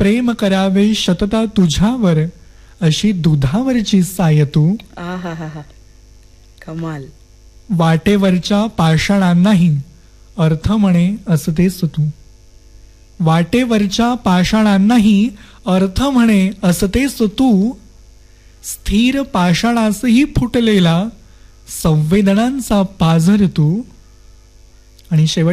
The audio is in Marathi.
प्रेम करावे शतता तुझ्यावर, अशी दुधावरची साय तू. आहा, कमाल. वाटेवरच्या पाषाणांनाही अर्थ म्हणे असतेस तू. वाटेवरच्या पाषाणांनाही अर्थ म्हणे असतेस तू. स्थिर पाषाणासही फुटलेला संवेदनांचा पाझर तू. आणि शेवट